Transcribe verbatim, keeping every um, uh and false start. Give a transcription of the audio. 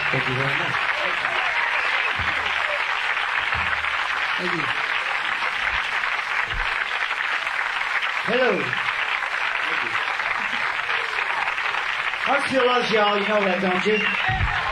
Thank you very much. Thank you. Hello. Thank you. Art still loves y'all, you know that, don't you?